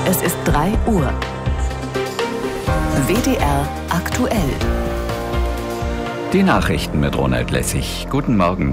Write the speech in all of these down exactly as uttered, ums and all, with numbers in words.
Es ist drei Uhr. W D R aktuell. Die Nachrichten mit Ronald Lessig. Guten Morgen.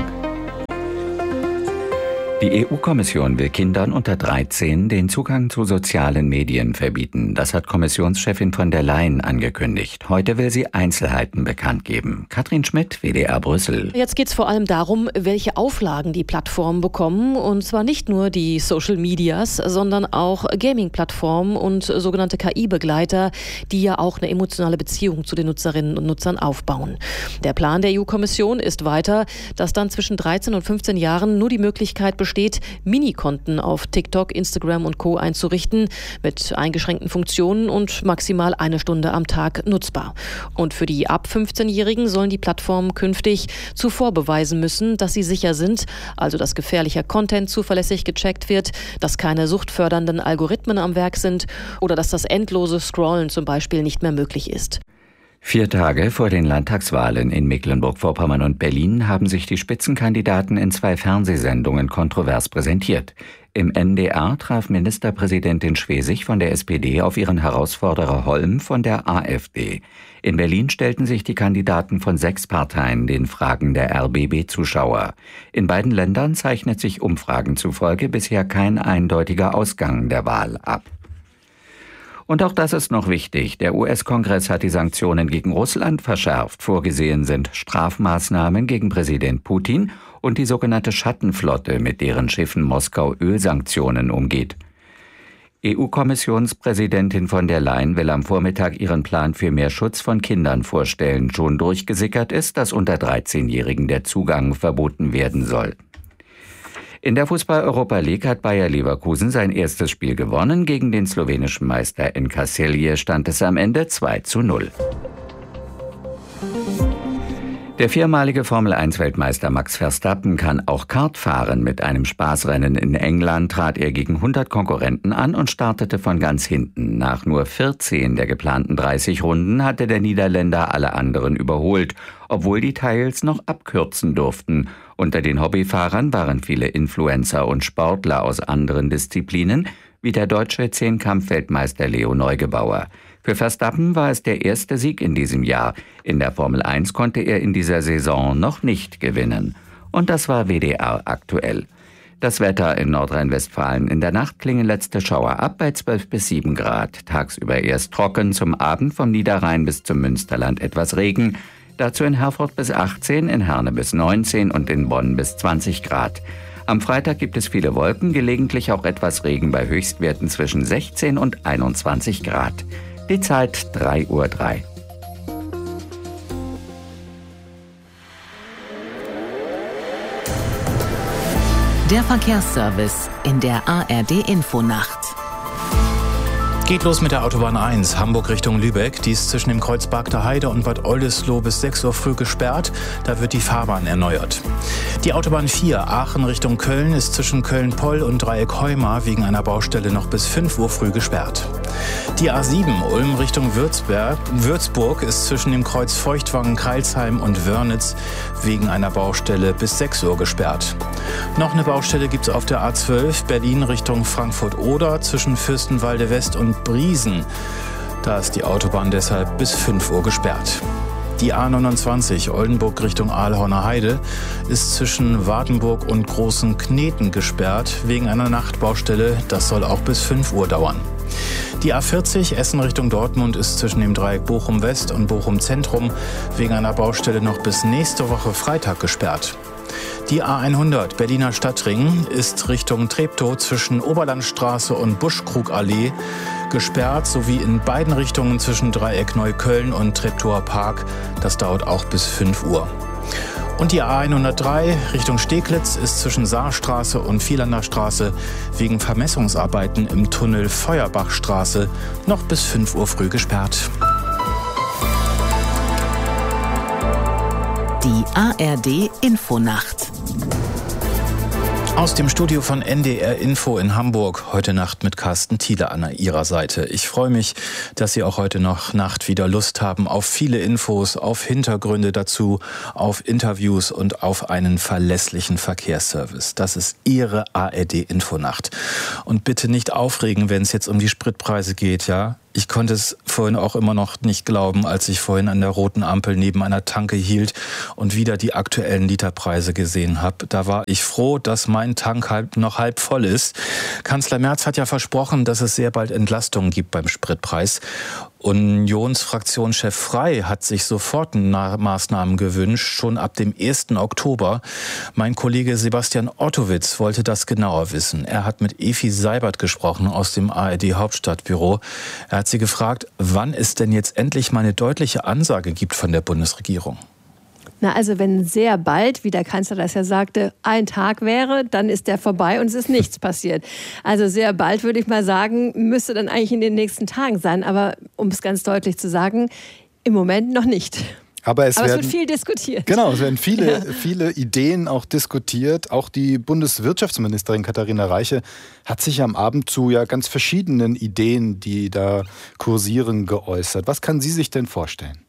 Die E U-Kommission will Kindern unter dreizehn den Zugang zu sozialen Medien verbieten. Das hat Kommissionschefin von der Leyen angekündigt. Heute will sie Einzelheiten bekannt geben. Katrin Schmidt, W D R Brüssel. Jetzt geht es vor allem darum, welche Auflagen die Plattformen bekommen. Und zwar nicht nur die Social Medias, sondern auch Gaming-Plattformen und sogenannte K I-Begleiter, die ja auch eine emotionale Beziehung zu den Nutzerinnen und Nutzern aufbauen. Der Plan der E U-Kommission ist weiter, dass dann zwischen dreizehn und fünfzehn Jahren nur die Möglichkeit besteht, besteht, Minikonten auf TikTok, Instagram und Co. einzurichten, mit eingeschränkten Funktionen und maximal eine Stunde am Tag nutzbar. Und für die ab fünfzehnjährigen sollen die Plattformen künftig zuvor beweisen müssen, dass sie sicher sind, also dass gefährlicher Content zuverlässig gecheckt wird, dass keine suchtfördernden Algorithmen am Werk sind oder dass das endlose Scrollen zum Beispiel nicht mehr möglich ist. Vier Tage vor den Landtagswahlen in Mecklenburg-Vorpommern und Berlin haben sich die Spitzenkandidaten in zwei Fernsehsendungen kontrovers präsentiert. Im N D R traf Ministerpräsidentin Schwesig von der S P D auf ihren Herausforderer Holm von der A f D. In Berlin stellten sich die Kandidaten von sechs Parteien den Fragen der R B B-Zuschauer. In beiden Ländern zeichnet sich Umfragen zufolge bisher kein eindeutiger Ausgang der Wahl ab. Und auch das ist noch wichtig. Der U S-Kongress hat die Sanktionen gegen Russland verschärft. Vorgesehen sind Strafmaßnahmen gegen Präsident Putin und die sogenannte Schattenflotte, mit deren Schiffen Moskau Ölsanktionen umgeht. E U-Kommissionspräsidentin von der Leyen will am Vormittag ihren Plan für mehr Schutz von Kindern vorstellen. Schon durchgesickert ist, dass unter dreizehnjährigen der Zugang verboten werden soll. In der Fußball-Europa League hat Bayer Leverkusen sein erstes Spiel gewonnen. Gegen den slowenischen Meister in Kaselje stand es am Ende zwei zu null. Der viermalige Formel eins Weltmeister Max Verstappen kann auch Kart fahren. Mit einem Spaßrennen in England trat er gegen hundert Konkurrenten an und startete von ganz hinten. Nach nur vierzehn der geplanten dreißig Runden hatte der Niederländer alle anderen überholt, obwohl die teils noch abkürzen durften. Unter den Hobbyfahrern waren viele Influencer und Sportler aus anderen Disziplinen, wie der deutsche Zehnkampf-Weltmeister Leo Neugebauer. Für Verstappen war es der erste Sieg in diesem Jahr. In der Formel eins konnte er in dieser Saison noch nicht gewinnen. Und das war W D R aktuell. Das Wetter in Nordrhein-Westfalen: In der Nacht klingen letzte Schauer ab bei zwölf bis sieben Grad. Tagsüber erst trocken, zum Abend vom Niederrhein bis zum Münsterland etwas Regen. Dazu in Herford bis achtzehn, in Herne bis neunzehn und in Bonn bis zwanzig Grad. Am Freitag gibt es viele Wolken, gelegentlich auch etwas Regen bei Höchstwerten zwischen sechzehn und einundzwanzig Grad. Die Zeit drei Uhr drei. Der Verkehrsservice in der A R D-Infonacht. Geht los mit der Autobahn eins, Hamburg Richtung Lübeck. Die ist zwischen dem Kreuz Barkter Heide und Bad Oldesloe bis sechs Uhr früh gesperrt. Da wird die Fahrbahn erneuert. Die Autobahn vier, Aachen Richtung Köln, ist zwischen Köln-Poll und Dreieck Heuma wegen einer Baustelle noch bis fünf Uhr früh gesperrt. Die A sieben, Ulm Richtung Würzberg, Würzburg, ist zwischen dem Kreuz Feuchtwangen-Kreilsheim und Wörnitz wegen einer Baustelle bis sechs Uhr gesperrt. Noch eine Baustelle gibt es auf der A zwölf, Berlin Richtung Frankfurt-Oder, zwischen Fürstenwalde West und Briesen. Da ist die Autobahn deshalb bis fünf Uhr gesperrt. Die A neunundzwanzig, Oldenburg Richtung Aalhorner Heide, ist zwischen Wartenburg und Großen Kneten gesperrt wegen einer Nachtbaustelle. Das soll auch bis fünf Uhr dauern. Die A vierzig, Essen Richtung Dortmund, ist zwischen dem Dreieck Bochum West und Bochum Zentrum wegen einer Baustelle noch bis nächste Woche Freitag gesperrt. Die A hundert, Berliner Stadtring, ist Richtung Treptow zwischen Oberlandstraße und Buschkrugallee gesperrt, sowie in beiden Richtungen zwischen Dreieck Neukölln und Treptower Park. Das dauert auch bis fünf Uhr. Und die A hundertdrei Richtung Steglitz ist zwischen Saarstraße und Vielander Straße wegen Vermessungsarbeiten im Tunnel Feuerbachstraße noch bis fünf Uhr früh gesperrt. Die A R D-Infonacht. Aus dem Studio von N D R Info in Hamburg, heute Nacht mit Carsten Thiele an Ihrer Seite. Ich freue mich, dass Sie auch heute noch Nacht wieder Lust haben auf viele Infos, auf Hintergründe dazu, auf Interviews und auf einen verlässlichen Verkehrsservice. Das ist Ihre A R D Infonacht. Und bitte nicht aufregen, wenn es jetzt um die Spritpreise geht, ja? Ich konnte es vorhin auch immer noch nicht glauben, als ich vorhin an der roten Ampel neben einer Tanke hielt und wieder die aktuellen Literpreise gesehen habe. Da war ich froh, dass mein Tank halb, noch halb voll ist. Kanzler Merz hat ja versprochen, dass es sehr bald Entlastungen gibt beim Spritpreis. Unionsfraktionschef Frey hat sich sofort Maßnahmen gewünscht, schon ab dem ersten Oktober. Mein Kollege Sebastian Ottowitz wollte das genauer wissen. Er hat mit Efi Seibert gesprochen aus dem A R D Hauptstadtbüro. Er hat sie gefragt, wann es denn jetzt endlich mal eine deutliche Ansage gibt von der Bundesregierung. Na, also wenn sehr bald, wie der Kanzler das ja sagte, ein Tag wäre, dann ist der vorbei und es ist nichts passiert. Also sehr bald, würde ich mal sagen, müsste dann eigentlich in den nächsten Tagen sein. Aber um es ganz deutlich zu sagen, im Moment noch nicht. Aber es, Aber werden, es wird viel diskutiert. Genau, es werden viele, ja. viele Ideen auch diskutiert. Auch die Bundeswirtschaftsministerin Katharina Reiche hat sich am Abend zu ja ganz verschiedenen Ideen, die da kursieren, geäußert. Was kann sie sich denn vorstellen?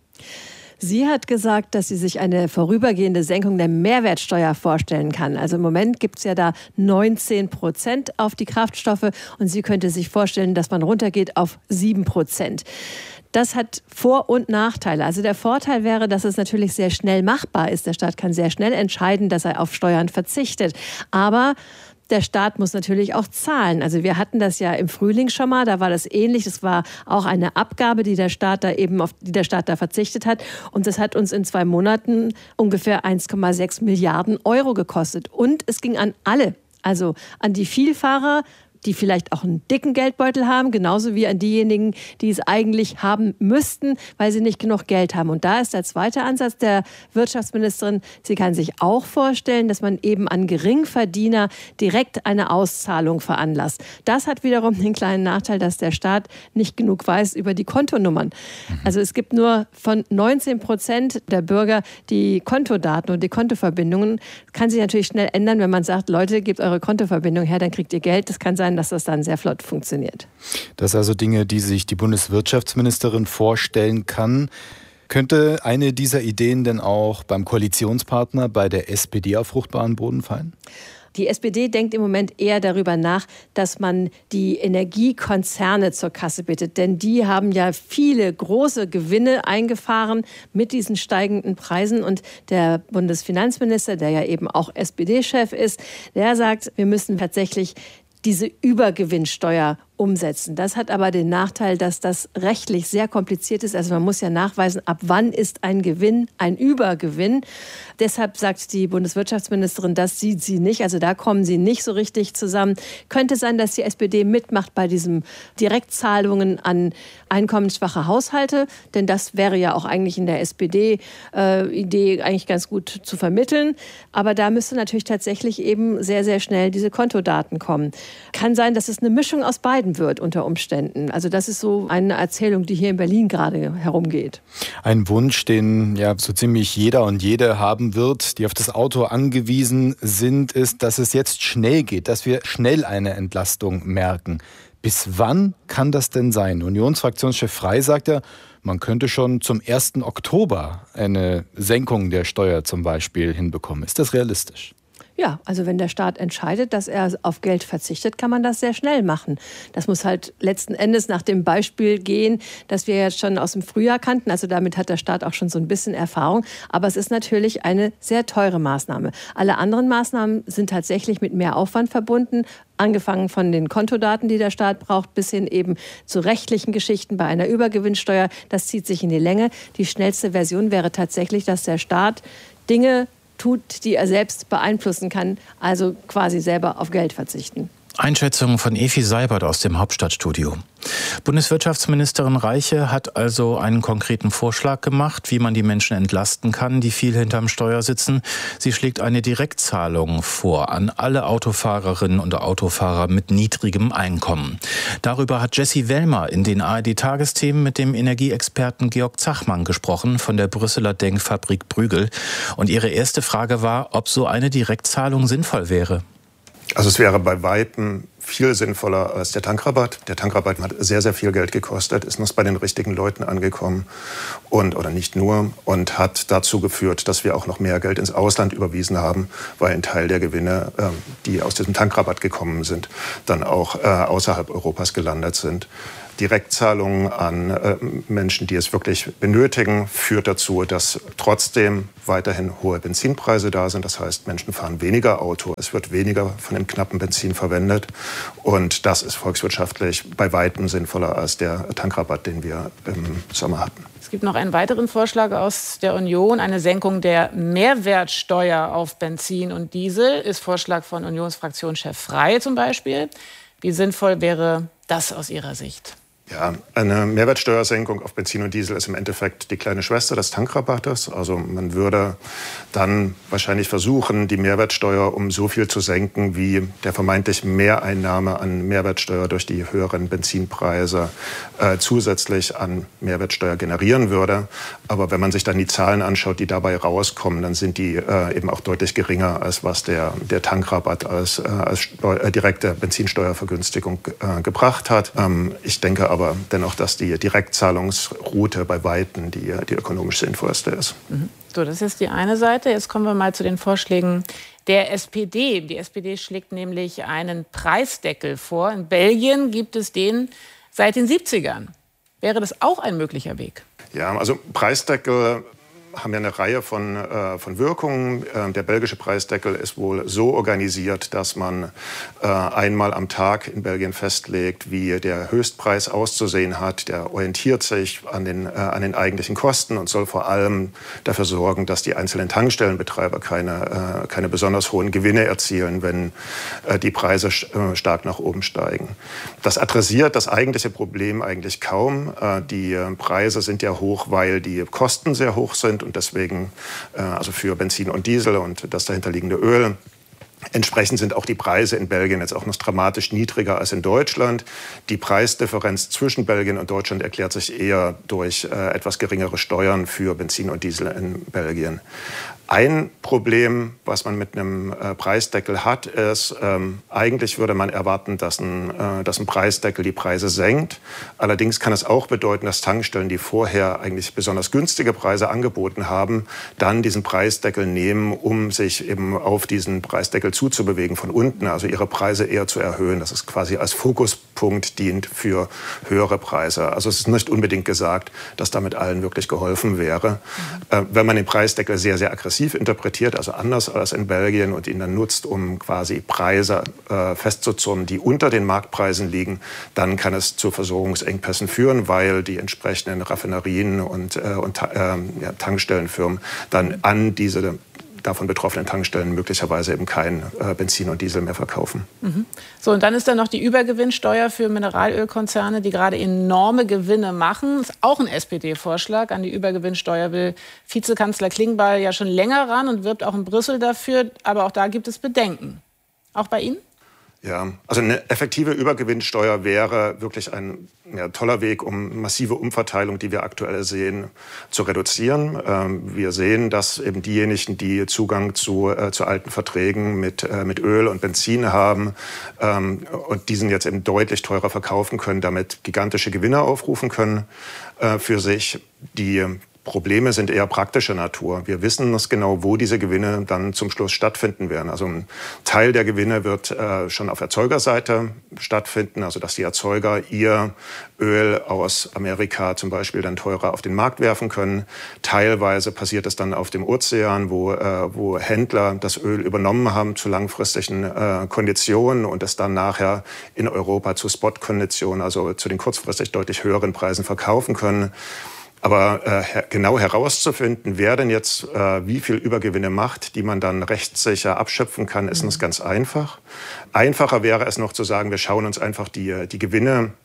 Sie hat gesagt, dass sie sich eine vorübergehende Senkung der Mehrwertsteuer vorstellen kann. Also im Moment gibt es ja da neunzehn Prozent auf die Kraftstoffe und sie könnte sich vorstellen, dass man runtergeht auf sieben Prozent. Das hat Vor- und Nachteile. Also der Vorteil wäre, dass es natürlich sehr schnell machbar ist. Der Staat kann sehr schnell entscheiden, dass er auf Steuern verzichtet. Aber der Staat muss natürlich auch zahlen. Also wir hatten das ja im Frühling schon mal, da war das ähnlich. Das war auch eine Abgabe, die der Staat da eben auf die der Staat da verzichtet hat. Und das hat uns in zwei Monaten ungefähr eins Komma sechs Milliarden Euro gekostet. Und es ging an alle, also an die Vielfahrer, die vielleicht auch einen dicken Geldbeutel haben, genauso wie an diejenigen, die es eigentlich haben müssten, weil sie nicht genug Geld haben. Und da ist der zweite Ansatz der Wirtschaftsministerin. Sie kann sich auch vorstellen, dass man eben an Geringverdiener direkt eine Auszahlung veranlasst. Das hat wiederum den kleinen Nachteil, dass der Staat nicht genug weiß über die Kontonummern. Also es gibt nur von neunzehn Prozent der Bürger die Kontodaten und die Kontoverbindungen. Das kann sich natürlich schnell ändern, wenn man sagt, Leute, gebt eure Kontoverbindung her, dann kriegt ihr Geld. Das kann sein, dass das dann sehr flott funktioniert. Das sind also Dinge, die sich die Bundeswirtschaftsministerin vorstellen kann. Könnte eine dieser Ideen denn auch beim Koalitionspartner, bei der S P D, auf fruchtbaren Boden fallen? Die S P D denkt im Moment eher darüber nach, dass man die Energiekonzerne zur Kasse bittet. Denn die haben ja viele große Gewinne eingefahren mit diesen steigenden Preisen. Und der Bundesfinanzminister, der ja eben auch S P D-Chef ist, der sagt, wir müssen tatsächlich diese Übergewinnsteuer umsetzen. Das hat aber den Nachteil, dass das rechtlich sehr kompliziert ist. Also man muss ja nachweisen, ab wann ist ein Gewinn ein Übergewinn. Deshalb sagt die Bundeswirtschaftsministerin, das sieht sie nicht. Also da kommen sie nicht so richtig zusammen. Könnte sein, dass die S P D mitmacht bei diesen Direktzahlungen an einkommensschwache Haushalte. Denn das wäre ja auch eigentlich in der S P D-Idee äh, eigentlich ganz gut zu vermitteln. Aber da müsste natürlich tatsächlich eben sehr, sehr schnell diese Kontodaten kommen. Kann sein, dass es eine Mischung aus beiden wird unter Umständen. Also das ist so eine Erzählung, die hier in Berlin gerade herumgeht. Ein Wunsch, den ja so ziemlich jeder und jede haben wird, die auf das Auto angewiesen sind, ist, dass es jetzt schnell geht, dass wir schnell eine Entlastung merken. Bis wann kann das denn sein? Unionsfraktionschef Frey sagt ja, man könnte schon zum ersten Oktober eine Senkung der Steuer zum Beispiel hinbekommen. Ist das realistisch? Ja, also wenn der Staat entscheidet, dass er auf Geld verzichtet, kann man das sehr schnell machen. Das muss halt letzten Endes nach dem Beispiel gehen, das wir jetzt schon aus dem Frühjahr kannten. Also damit hat der Staat auch schon so ein bisschen Erfahrung. Aber es ist natürlich eine sehr teure Maßnahme. Alle anderen Maßnahmen sind tatsächlich mit mehr Aufwand verbunden. Angefangen von den Kontodaten, die der Staat braucht, bis hin eben zu rechtlichen Geschichten bei einer Übergewinnsteuer. Das zieht sich in die Länge. Die schnellste Version wäre tatsächlich, dass der Staat Dinge tut, die er selbst beeinflussen kann, also quasi selber auf Geld verzichten. Einschätzung von Efi Seibert aus dem Hauptstadtstudio. Bundeswirtschaftsministerin Reiche hat also einen konkreten Vorschlag gemacht, wie man die Menschen entlasten kann, die viel hinterm Steuer sitzen. Sie schlägt eine Direktzahlung vor an alle Autofahrerinnen und Autofahrer mit niedrigem Einkommen. Darüber hat Jessie Wellmer in den A R D-Tagesthemen mit dem Energieexperten Georg Zachmann gesprochen von der Brüsseler Denkfabrik Brügel. Und ihre erste Frage war, ob so eine Direktzahlung sinnvoll wäre. Also es wäre bei Weitem viel sinnvoller als der Tankrabatt. Der Tankrabatt hat sehr, sehr viel Geld gekostet, ist nur bei den richtigen Leuten angekommen und oder nicht nur und hat dazu geführt, dass wir auch noch mehr Geld ins Ausland überwiesen haben, weil ein Teil der Gewinne, äh, die aus diesem Tankrabatt gekommen sind, dann auch äh, außerhalb Europas gelandet sind. Direktzahlungen an äh, Menschen, die es wirklich benötigen, führt dazu, dass trotzdem weiterhin hohe Benzinpreise da sind. Das heißt, Menschen fahren weniger Auto, es wird weniger von dem knappen Benzin verwendet. Und das ist volkswirtschaftlich bei weitem sinnvoller als der Tankrabatt, den wir im Sommer hatten. Es gibt noch einen weiteren Vorschlag aus der Union, eine Senkung der Mehrwertsteuer auf Benzin und Diesel. Ist Vorschlag von Unionsfraktionschef Frey zum Beispiel. Wie sinnvoll wäre das aus Ihrer Sicht? Ja, eine Mehrwertsteuersenkung auf Benzin und Diesel ist im Endeffekt die kleine Schwester des Tankrabattes. Also man würde dann wahrscheinlich versuchen, die Mehrwertsteuer um so viel zu senken, wie der vermeintlich Mehreinnahme an Mehrwertsteuer durch die höheren Benzinpreise äh, zusätzlich an Mehrwertsteuer generieren würde. Aber wenn man sich dann die Zahlen anschaut, die dabei rauskommen, dann sind die äh, eben auch deutlich geringer, als was der, der Tankrabatt als, äh, als Steu- äh, direkte Benzinsteuervergünstigung äh, gebracht hat. Ähm, ich denke aber, aber dennoch, dass die Direktzahlungsroute bei Weitem die, die ökonomisch sinnvollste ist. Mhm. So, das ist die eine Seite. Jetzt kommen wir mal zu den Vorschlägen der S P D. Die S P D schlägt nämlich einen Preisdeckel vor. In Belgien gibt es den seit den siebzigern. Wäre das auch ein möglicher Weg? Ja, also Preisdeckel haben ja eine Reihe von, äh, von Wirkungen. Äh, der belgische Preisdeckel ist wohl so organisiert, dass man äh, einmal am Tag in Belgien festlegt, wie der Höchstpreis auszusehen hat. Der orientiert sich an den, äh, an den eigentlichen Kosten und soll vor allem dafür sorgen, dass die einzelnen Tankstellenbetreiber keine, äh, keine besonders hohen Gewinne erzielen, wenn äh, die Preise äh, stark nach oben steigen. Das adressiert das eigentliche Problem eigentlich kaum. Äh, die äh, Preise sind ja hoch, weil die Kosten sehr hoch sind. Und deswegen, äh, also für Benzin und Diesel und das dahinterliegende Öl, entsprechend sind auch die Preise in Belgien jetzt auch noch dramatisch niedriger als in Deutschland. Die Preisdifferenz zwischen Belgien und Deutschland erklärt sich eher durch äh, etwas geringere Steuern für Benzin und Diesel in Belgien. Ein Problem, was man mit einem äh, Preisdeckel hat, ist, ähm, eigentlich würde man erwarten, dass ein, äh, dass ein Preisdeckel die Preise senkt. Allerdings kann es auch bedeuten, dass Tankstellen, die vorher eigentlich besonders günstige Preise angeboten haben, dann diesen Preisdeckel nehmen, um sich eben auf diesen Preisdeckel zuzubewegen von unten, also ihre Preise eher zu erhöhen. Das ist quasi als Fokuspunkt dient für höhere Preise. Also es ist nicht unbedingt gesagt, dass damit allen wirklich geholfen wäre. Mhm. Äh, wenn man den Preisdeckel sehr, sehr aggressiv interpretiert, also anders als in Belgien, und ihn dann nutzt, um quasi Preise äh, festzuzurren, die unter den Marktpreisen liegen, dann kann es zu Versorgungsengpässen führen, weil die entsprechenden Raffinerien und, äh, und äh, ja, Tankstellenfirmen dann an diese davon betroffenen Tankstellen möglicherweise eben kein äh, Benzin und Diesel mehr verkaufen. Mhm. So, und dann ist da noch die Übergewinnsteuer für Mineralölkonzerne, die gerade enorme Gewinne machen. Das ist auch ein S P D-Vorschlag. An die Übergewinnsteuer will Vizekanzler Klingbeil ja schon länger ran und wirbt auch in Brüssel dafür. Aber auch da gibt es Bedenken. Auch bei Ihnen? Ja, also eine effektive Übergewinnsteuer wäre wirklich ein ja, toller Weg, um massive Umverteilung, die wir aktuell sehen, zu reduzieren. Ähm, wir sehen, dass eben diejenigen, die Zugang zu, äh, zu alten Verträgen mit, äh, mit Öl und Benzin haben ähm, und diesen jetzt eben deutlich teurer verkaufen können, damit gigantische Gewinne aufrufen können äh, für sich. Die Probleme sind eher praktischer Natur. Wir wissen es genau, wo diese Gewinne dann zum Schluss stattfinden werden. Also ein Teil der Gewinne wird äh, schon auf Erzeugerseite stattfinden, also dass die Erzeuger ihr Öl aus Amerika zum Beispiel dann teurer auf den Markt werfen können. Teilweise passiert es dann auf dem Ozean, wo, äh, wo Händler das Öl übernommen haben zu langfristigen äh, Konditionen und es dann nachher in Europa zu Spot-Konditionen, also zu den kurzfristig deutlich höheren Preisen verkaufen können. Aber äh, genau herauszufinden, wer denn jetzt äh, wie viel Übergewinne macht, die man dann rechtssicher abschöpfen kann, ist nicht ganz einfach. Einfacher wäre es noch zu sagen, wir schauen uns einfach die, die Gewinne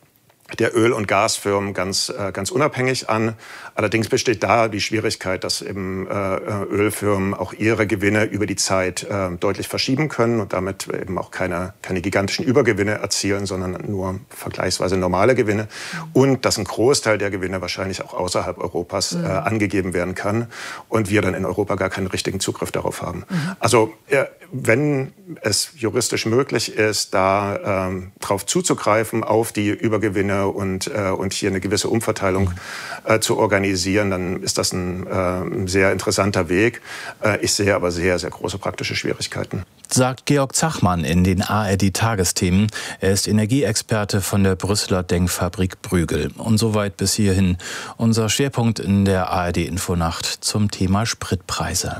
der Öl- und Gasfirmen ganz, äh, ganz unabhängig an. Allerdings besteht da die Schwierigkeit, dass eben äh, Ölfirmen auch ihre Gewinne über die Zeit äh, deutlich verschieben können und damit eben auch keine, keine gigantischen Übergewinne erzielen, sondern nur vergleichsweise normale Gewinne. Und dass ein Großteil der Gewinne wahrscheinlich auch außerhalb Europas äh, angegeben werden kann und wir dann in Europa gar keinen richtigen Zugriff darauf haben. Mhm. Also äh, wenn es juristisch möglich ist, da ähm, drauf zuzugreifen, auf die Übergewinne und, äh, und hier eine gewisse Umverteilung äh, zu organisieren, dann ist das ein, äh, ein sehr interessanter Weg. Äh, ich sehe aber sehr, sehr große praktische Schwierigkeiten. Sagt Georg Zachmann in den A R D-Tagesthemen. Er ist Energieexperte von der Brüsseler Denkfabrik Brügel. Und soweit bis hierhin unser Schwerpunkt in der A R D-Infonacht zum Thema Spritpreise.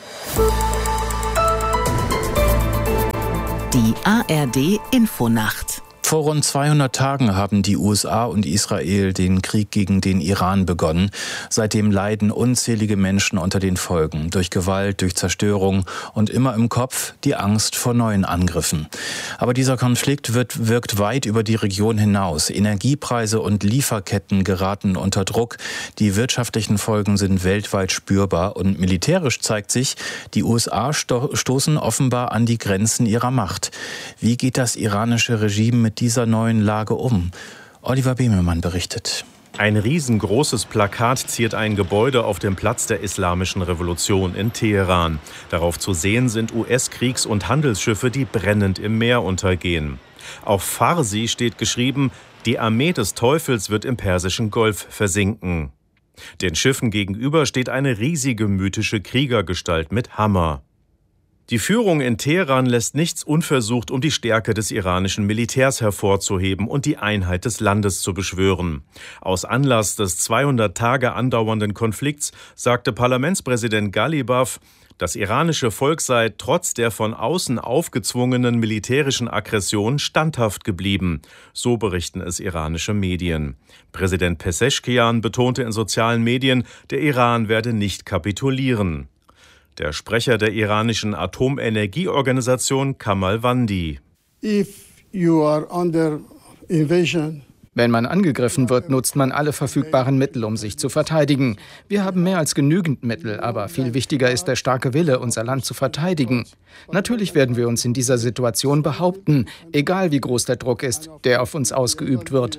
Die A R D-Infonacht. Vor rund zweihundert Tagen haben die U S A und Israel den Krieg gegen den Iran begonnen. Seitdem leiden unzählige Menschen unter den Folgen. Durch Gewalt, durch Zerstörung und immer im Kopf die Angst vor neuen Angriffen. Aber dieser Konflikt wird, wirkt weit über die Region hinaus. Energiepreise und Lieferketten geraten unter Druck. Die wirtschaftlichen Folgen sind weltweit spürbar. Und militärisch zeigt sich, die U S A sto- stoßen offenbar an die Grenzen ihrer Macht. Wie geht das iranische Regime mit dieser neuen Lage um? Oliver Bemelmann berichtet. Ein riesengroßes Plakat ziert ein Gebäude auf dem Platz der Islamischen Revolution in Teheran. Darauf zu sehen sind U S-Kriegs- und Handelsschiffe, die brennend im Meer untergehen. Auf Farsi steht geschrieben, die Armee des Teufels wird im Persischen Golf versinken. Den Schiffen gegenüber steht eine riesige mythische Kriegergestalt mit Hammer. Die Führung in Teheran lässt nichts unversucht, um die Stärke des iranischen Militärs hervorzuheben und die Einheit des Landes zu beschwören. Aus Anlass des zweihundert Tage andauernden Konflikts sagte Parlamentspräsident Ghalibaf, das iranische Volk sei trotz der von außen aufgezwungenen militärischen Aggression standhaft geblieben. So berichten es iranische Medien. Präsident Pezeshkian betonte in sozialen Medien, der Iran werde nicht kapitulieren. Der Sprecher der iranischen Atomenergieorganisation Kamal Wandi. If you are under invasion, Wenn man angegriffen wird, nutzt man alle verfügbaren Mittel, um sich zu verteidigen. Wir haben mehr als genügend Mittel, aber viel wichtiger ist der starke Wille, unser Land zu verteidigen. Natürlich werden wir uns in dieser Situation behaupten, egal wie groß der Druck ist, der auf uns ausgeübt wird.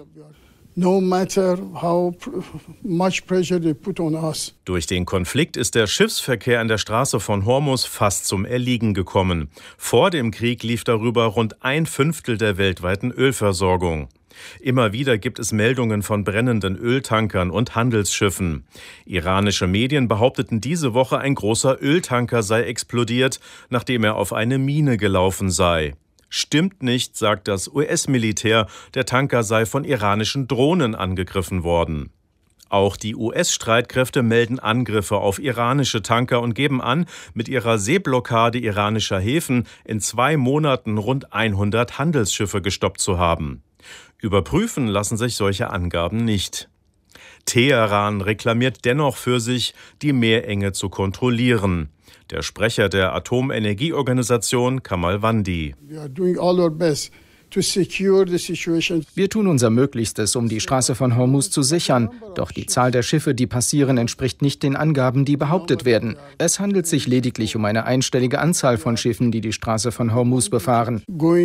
no matter how much pressure they put on us. Durch den Konflikt ist der Schiffsverkehr an der Straße von Hormuz fast zum Erliegen gekommen. Vor dem Krieg lief darüber rund ein Fünftel der weltweiten Ölversorgung. Immer wieder gibt es Meldungen von brennenden Öltankern und Handelsschiffen. Iranische Medien behaupteten diese Woche, ein großer Öltanker sei explodiert, nachdem er auf eine Mine gelaufen sei. Stimmt nicht, sagt das U S-Militär, der Tanker sei von iranischen Drohnen angegriffen worden. Auch die U S-Streitkräfte melden Angriffe auf iranische Tanker und geben an, mit ihrer Seeblockade iranischer Häfen in zwei Monaten rund hundert Handelsschiffe gestoppt zu haben. Überprüfen lassen sich solche Angaben nicht. Teheran reklamiert dennoch für sich, die Meerenge zu kontrollieren. Der Sprecher der Atomenergieorganisation Kamal Wandi. Wir tun unser Möglichstes, um die Straße von Hormuz zu sichern. Doch die Zahl der Schiffe, die passieren, entspricht nicht den Angaben, die behauptet werden. Es handelt sich lediglich um eine einstellige Anzahl von Schiffen, die die Straße von Hormuz befahren.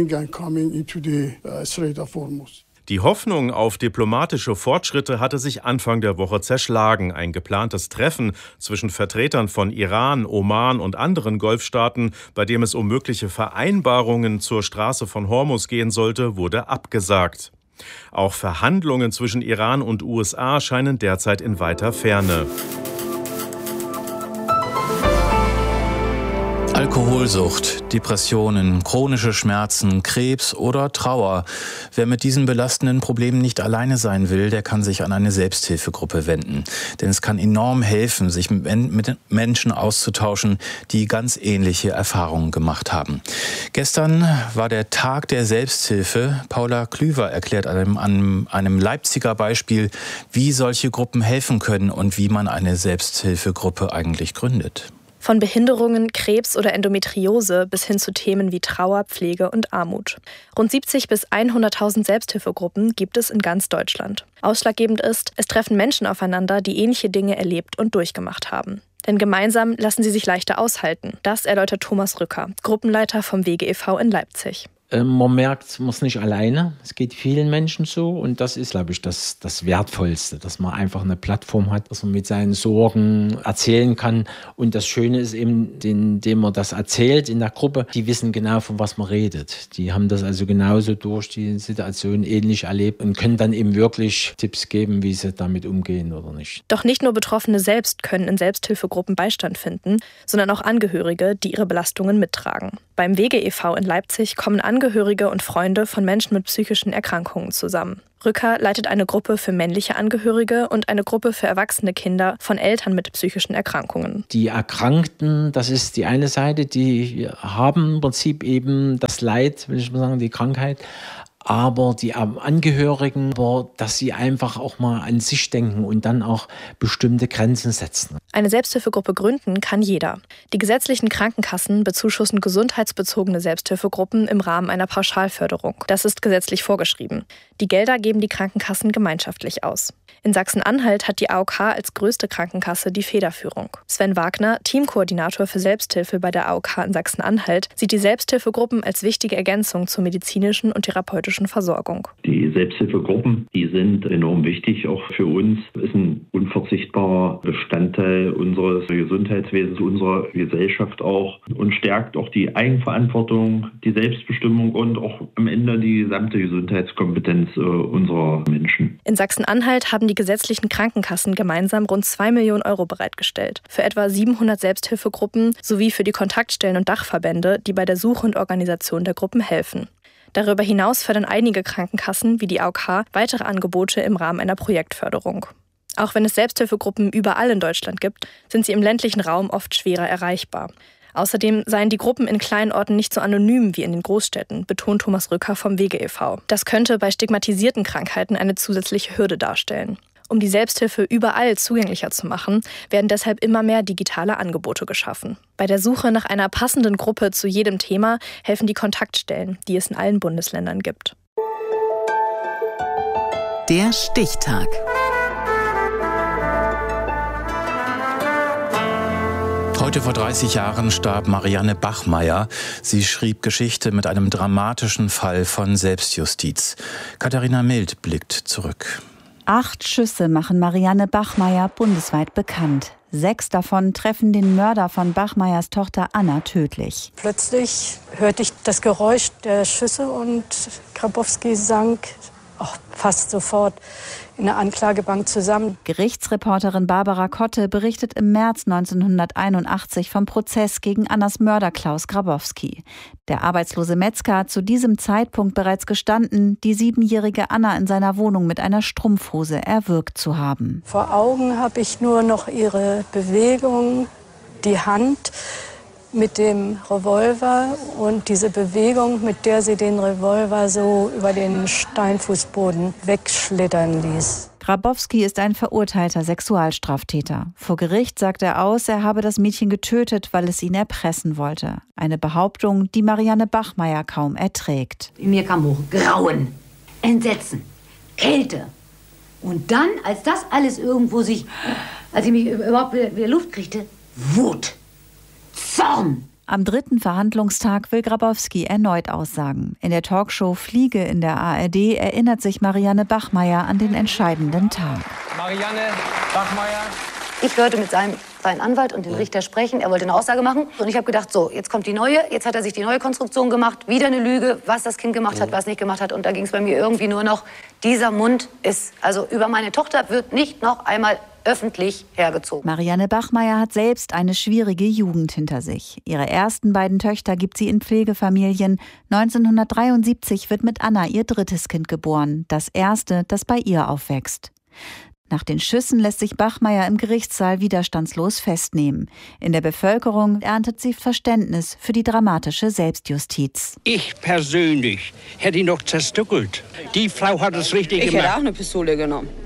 Die Hoffnung auf diplomatische Fortschritte hatte sich Anfang der Woche zerschlagen. Ein geplantes Treffen zwischen Vertretern von Iran, Oman und anderen Golfstaaten, bei dem es um mögliche Vereinbarungen zur Straße von Hormuz gehen sollte, wurde abgesagt. Auch Verhandlungen zwischen Iran und U S A scheinen derzeit in weiter Ferne. Alkoholsucht, Depressionen, chronische Schmerzen, Krebs oder Trauer. Wer mit diesen belastenden Problemen nicht alleine sein will, der kann sich an eine Selbsthilfegruppe wenden. Denn es kann enorm helfen, sich mit Menschen auszutauschen, die ganz ähnliche Erfahrungen gemacht haben. Gestern war der Tag der Selbsthilfe. Paula Klüver erklärt an einem, einem Leipziger Beispiel, wie solche Gruppen helfen können und wie man eine Selbsthilfegruppe eigentlich gründet. Von Behinderungen, Krebs oder Endometriose bis hin zu Themen wie Trauer, Pflege und Armut. Rund siebzig bis hunderttausend Selbsthilfegruppen gibt es in ganz Deutschland. Ausschlaggebend ist, es treffen Menschen aufeinander, die ähnliche Dinge erlebt und durchgemacht haben. Denn gemeinsam lassen sie sich leichter aushalten. Das erläutert Thomas Rücker, Gruppenleiter vom W G E V in Leipzig. Man merkt, man ist nicht alleine. Es geht vielen Menschen so. Und das ist, glaube ich, das, das Wertvollste, dass man einfach eine Plattform hat, dass man mit seinen Sorgen erzählen kann. Und das Schöne ist eben, indem man das erzählt in der Gruppe, die wissen genau, von was man redet. Die haben das also genauso durch die Situation ähnlich erlebt und können dann eben wirklich Tipps geben, wie sie damit umgehen oder nicht. Doch nicht nur Betroffene selbst können in Selbsthilfegruppen Beistand finden, sondern auch Angehörige, die ihre Belastungen mittragen. Beim W G E V in Leipzig kommen Angehörige und Freunde von Menschen mit psychischen Erkrankungen zusammen. Rücker leitet eine Gruppe für männliche Angehörige und eine Gruppe für erwachsene Kinder von Eltern mit psychischen Erkrankungen. Die Erkrankten, das ist die eine Seite, die haben im Prinzip eben das Leid, will ich mal sagen, die Krankheit. Aber die Angehörigen, dass sie einfach auch mal an sich denken und dann auch bestimmte Grenzen setzen. Eine Selbsthilfegruppe gründen kann jeder. Die gesetzlichen Krankenkassen bezuschussen gesundheitsbezogene Selbsthilfegruppen im Rahmen einer Pauschalförderung. Das ist gesetzlich vorgeschrieben. Die Gelder geben die Krankenkassen gemeinschaftlich aus. In Sachsen-Anhalt hat die A O K als größte Krankenkasse die Federführung. Sven Wagner, Teamkoordinator für Selbsthilfe bei der A O K in Sachsen-Anhalt, sieht die Selbsthilfegruppen als wichtige Ergänzung zur medizinischen und therapeutischen Versorgung. Die Selbsthilfegruppen, die sind enorm wichtig, auch für uns. Das ist ein unverzichtbarer Bestandteil unseres Gesundheitswesens, unserer Gesellschaft auch und stärkt auch die Eigenverantwortung, die Selbstbestimmung und auch am Ende die gesamte Gesundheitskompetenz äh, unserer Menschen. In Sachsen-Anhalt haben die gesetzlichen Krankenkassen gemeinsam rund zwei Millionen Euro bereitgestellt. Für etwa siebenhundert Selbsthilfegruppen sowie für die Kontaktstellen und Dachverbände, die bei der Suche und Organisation der Gruppen helfen. Darüber hinaus fördern einige Krankenkassen wie die A O K weitere Angebote im Rahmen einer Projektförderung. Auch wenn es Selbsthilfegruppen überall in Deutschland gibt, sind sie im ländlichen Raum oft schwerer erreichbar. Außerdem seien die Gruppen in kleinen Orten nicht so anonym wie in den Großstädten, betont Thomas Rücker vom W G E V. Das könnte bei stigmatisierten Krankheiten eine zusätzliche Hürde darstellen. Um die Selbsthilfe überall zugänglicher zu machen, werden deshalb immer mehr digitale Angebote geschaffen. Bei der Suche nach einer passenden Gruppe zu jedem Thema helfen die Kontaktstellen, die es in allen Bundesländern gibt. Der Stichtag. Heute vor dreißig Jahren starb Marianne Bachmeier. Sie schrieb Geschichte mit einem dramatischen Fall von Selbstjustiz. Katharina Mild blickt zurück. Acht Schüsse machen Marianne Bachmeier bundesweit bekannt. Sechs davon treffen den Mörder von Bachmeiers Tochter Anna tödlich. Plötzlich hörte ich das Geräusch der Schüsse und Grabowski sank auch fast sofort in der Anklagebank zusammen. Gerichtsreporterin Barbara Kotte berichtet im März neunzehnhunderteinundachtzig vom Prozess gegen Annas Mörder Klaus Grabowski. Der arbeitslose Metzger hat zu diesem Zeitpunkt bereits gestanden, die siebenjährige Anna in seiner Wohnung mit einer Strumpfhose erwürgt zu haben. Vor Augen habe ich nur noch ihre Bewegung, die Hand mit dem Revolver und diese Bewegung, mit der sie den Revolver so über den Steinfußboden wegschlittern ließ. Grabowski ist ein verurteilter Sexualstraftäter. Vor Gericht sagt er aus, er habe das Mädchen getötet, weil es ihn erpressen wollte. Eine Behauptung, die Marianne Bachmeier kaum erträgt. In mir kam hoch Grauen, Entsetzen, Kälte. Und dann, als das alles irgendwo sich, als ich mich überhaupt wieder Luft kriegte, Wut. Zorn! Am dritten Verhandlungstag will Grabowski erneut aussagen. In der Talkshow Fliege in der A R D erinnert sich Marianne Bachmeier an den entscheidenden Tag. Marianne Bachmeier. Ich hörte mit seinem, seinem Anwalt und dem Richter sprechen. Er wollte eine Aussage machen. Und ich habe gedacht, so, jetzt kommt die neue. Jetzt hat er sich die neue Konstruktion gemacht. Wieder eine Lüge, was das Kind gemacht hat, was nicht gemacht hat. Und da ging es bei mir irgendwie nur noch, dieser Mund ist, also über meine Tochter wird nicht noch einmal öffentlich hergezogen. Marianne Bachmeier hat selbst eine schwierige Jugend hinter sich. Ihre ersten beiden Töchter gibt sie in Pflegefamilien. neunzehnhundertdreiundsiebzig wird mit Anna ihr drittes Kind geboren, das erste, das bei ihr aufwächst. Nach den Schüssen lässt sich Bachmeier im Gerichtssaal widerstandslos festnehmen. In der Bevölkerung erntet sie Verständnis für die dramatische Selbstjustiz. Ich persönlich hätte ihn doch zerstückelt. Die Frau hat es richtig ich gemacht. Ich hätte auch eine Pistole genommen.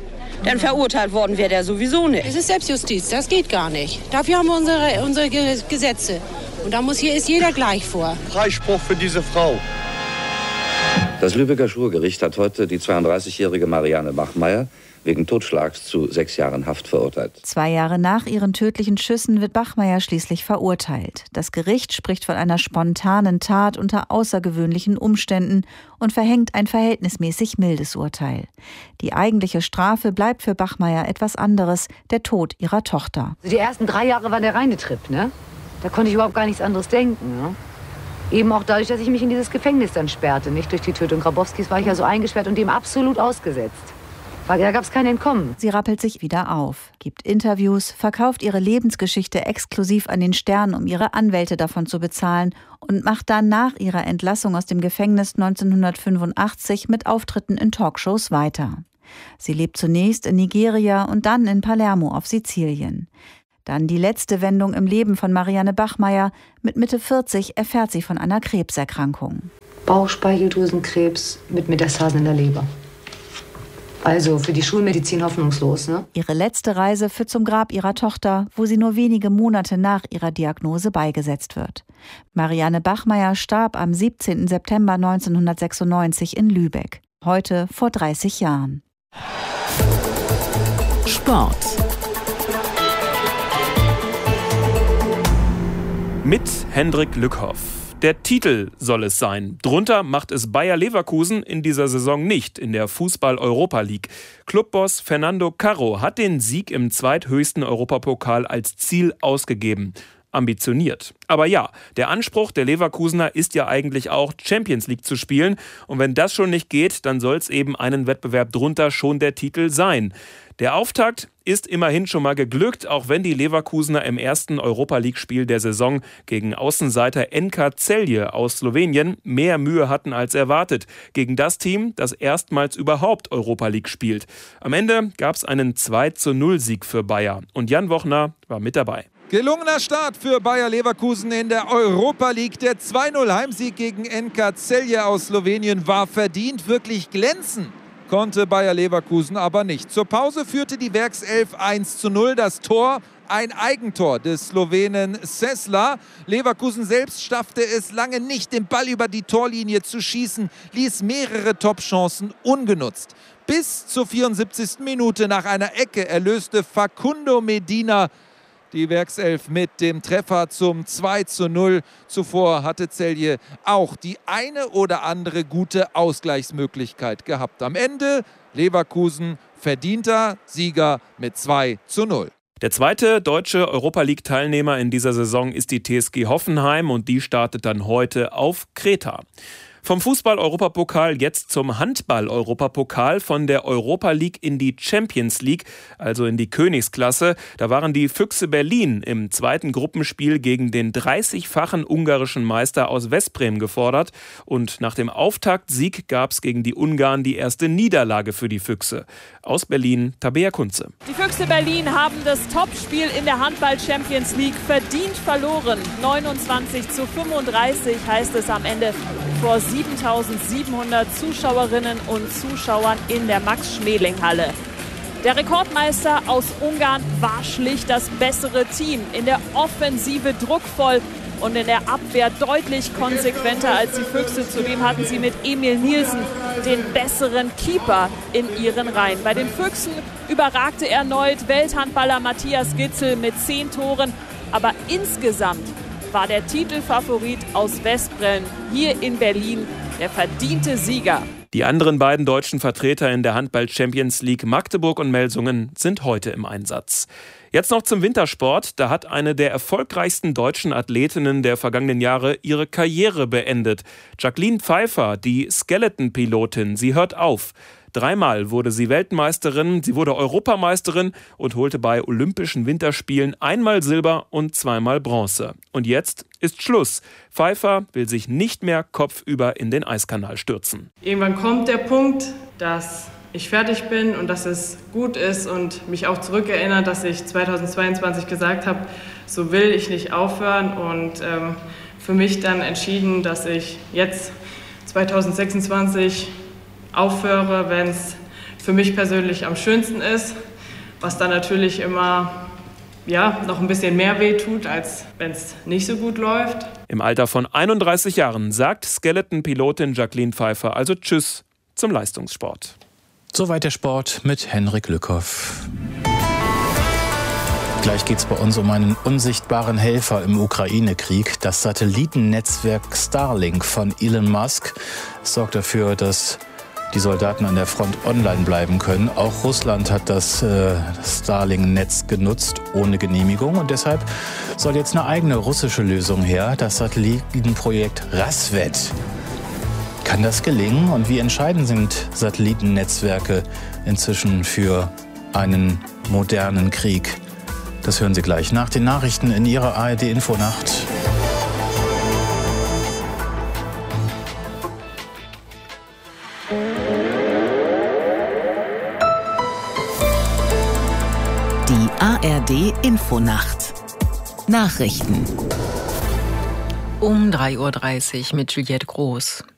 Denn verurteilt worden wäre der sowieso nicht. Es ist Selbstjustiz, das geht gar nicht. Dafür haben wir unsere, unsere Gesetze. Und da muss hier ist jeder gleich vor. Freispruch für diese Frau. Das Lübecker Schwurgericht hat heute die zweiunddreißigjährige Marianne Bachmeier wegen Totschlags zu sechs Jahren Haft verurteilt. Zwei Jahre nach ihren tödlichen Schüssen wird Bachmeier schließlich verurteilt. Das Gericht spricht von einer spontanen Tat unter außergewöhnlichen Umständen und verhängt ein verhältnismäßig mildes Urteil. Die eigentliche Strafe bleibt für Bachmeier etwas anderes, der Tod ihrer Tochter. Die ersten drei Jahre war der reine Trip, ne? Da konnte ich überhaupt gar nichts anderes denken, ne? Eben auch dadurch, dass ich mich in dieses Gefängnis dann sperrte. Nicht durch die Tötung Grabowskis war ich ja so eingesperrt und dem absolut ausgesetzt. Weil da gab es kein Entkommen. Sie rappelt sich wieder auf, gibt Interviews, verkauft ihre Lebensgeschichte exklusiv an den Stern, um ihre Anwälte davon zu bezahlen und macht dann nach ihrer Entlassung aus dem Gefängnis neunzehnhundertfünfundachtzig mit Auftritten in Talkshows weiter. Sie lebt zunächst in Nigeria und dann in Palermo auf Sizilien. Dann die letzte Wendung im Leben von Marianne Bachmeier. Mit Mitte vierzig erfährt sie von einer Krebserkrankung. Bauchspeicheldrüsenkrebs mit Metastasen in der Leber. Also für die Schulmedizin hoffnungslos, ne? Ihre letzte Reise führt zum Grab ihrer Tochter, wo sie nur wenige Monate nach ihrer Diagnose beigesetzt wird. Marianne Bachmeier starb am siebzehnten September neunzehnhundertsechsundneunzig in Lübeck. Heute vor dreißig Jahren. Sport. Mit Hendrik Lückhoff. Der Titel soll es sein. Drunter macht es Bayer Leverkusen in dieser Saison nicht in der Fußball-Europa League. Clubboss Fernando Carro hat den Sieg im zweithöchsten Europapokal als Ziel ausgegeben. Ambitioniert. Aber ja, der Anspruch der Leverkusener ist ja eigentlich auch, Champions League zu spielen. Und wenn das schon nicht geht, dann soll es eben einen Wettbewerb drunter schon der Titel sein. Der Auftakt ist immerhin schon mal geglückt, auch wenn die Leverkusener im ersten Europa-League-Spiel der Saison gegen Außenseiter N K Celje aus Slowenien mehr Mühe hatten als erwartet. Gegen das Team, das erstmals überhaupt Europa-League spielt. Am Ende gab es einen zwei zu null Sieg für Bayer. Und Jan Wochner war mit dabei. Gelungener Start für Bayer Leverkusen in der Europa League. Der zwei null Heimsieg gegen N K Celje aus Slowenien war verdient, wirklich glänzen konnte Bayer Leverkusen aber nicht. Zur Pause führte die Werkself eins zu null. Das Tor, ein Eigentor des Slowenen Sesla. Leverkusen selbst schaffte es lange nicht, den Ball über die Torlinie zu schießen, ließ mehrere Top-Chancen ungenutzt. Bis zur vierundsiebzigsten Minute nach einer Ecke erlöste Facundo Medina die Werkself mit dem Treffer zum zwei zu null. Zuvor hatte Celje auch die eine oder andere gute Ausgleichsmöglichkeit gehabt. Am Ende Leverkusen verdienter Sieger mit zwei zu null. Der zweite deutsche Europa-League-Teilnehmer in dieser Saison ist die T S G Hoffenheim und die startet dann heute auf Kreta. Vom Fußball-Europapokal jetzt zum Handball-Europapokal, von der Europa League in die Champions League, also in die Königsklasse. Da waren die Füchse Berlin im zweiten Gruppenspiel gegen den dreißigfachen ungarischen Meister aus Veszprém gefordert. Und nach dem Auftaktsieg gab es gegen die Ungarn die erste Niederlage für die Füchse. Aus Berlin, Tabea Kunze. Die Füchse Berlin haben das Topspiel in der Handball-Champions League verdient verloren. neunundzwanzig zu fünfunddreißig heißt es am Ende vor siebentausendsiebenhundert Zuschauerinnen und Zuschauern in der Max-Schmeling-Halle. Der Rekordmeister aus Ungarn war schlicht das bessere Team. In der Offensive druckvoll und in der Abwehr deutlich konsequenter als die Füchse. Zudem hatten sie mit Emil Nielsen den besseren Keeper in ihren Reihen. Bei den Füchsen überragte erneut Welthandballer Matthias Gitzel mit zehn Toren. Aber insgesamt war der Titelfavorit aus Veszprém hier in Berlin der verdiente Sieger. Die anderen beiden deutschen Vertreter in der Handball-Champions League, Magdeburg und Melsungen, sind heute im Einsatz. Jetzt noch zum Wintersport. Da hat eine der erfolgreichsten deutschen Athletinnen der vergangenen Jahre ihre Karriere beendet. Jacqueline Pfeiffer, die Skeleton-Pilotin, sie hört auf. Dreimal wurde sie Weltmeisterin, sie wurde Europameisterin und holte bei Olympischen Winterspielen einmal Silber und zweimal Bronze. Und jetzt ist Schluss. Pfeiffer will sich nicht mehr kopfüber in den Eiskanal stürzen. Irgendwann kommt der Punkt, dass ich fertig bin und dass es gut ist und mich auch zurückerinnert, dass ich zweitausendzweiundzwanzig gesagt habe, so will ich nicht aufhören und ähm, für mich dann entschieden, dass ich jetzt zweitausendsechsundzwanzig aufhöre, wenn es für mich persönlich am schönsten ist, was dann natürlich immer ja, noch ein bisschen mehr wehtut, als wenn es nicht so gut läuft. Im Alter von einunddreißig Jahren sagt Skeleton-Pilotin Jacqueline Pfeiffer also Tschüss zum Leistungssport. Soweit der Sport mit Henrik Lückhoff. Gleich geht es bei uns um einen unsichtbaren Helfer im Ukraine-Krieg. Das Satellitennetzwerk Starlink von Elon Musk sorgt dafür, dass die Soldaten an der Front online bleiben können. Auch Russland hat das äh, Starlink-Netz genutzt, ohne Genehmigung. Und deshalb soll jetzt eine eigene russische Lösung her, das Satellitenprojekt Rasvet. Kann das gelingen? Und wie entscheidend sind Satellitennetzwerke inzwischen für einen modernen Krieg? Das hören Sie gleich nach den Nachrichten in Ihrer A R D-Infonacht. Die A R D-Infonacht. Nachrichten. Um drei Uhr dreißig mit Juliette Groß.